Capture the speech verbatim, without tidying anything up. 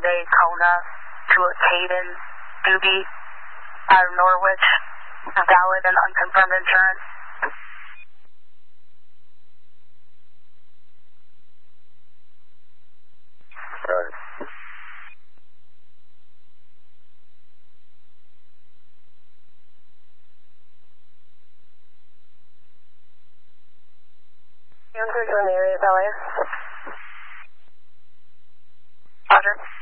Hyundai Kona to a Caden Doobie out of Norwich, valid and unconfirmed insurance. Right. Answers in the area, L A. Roger.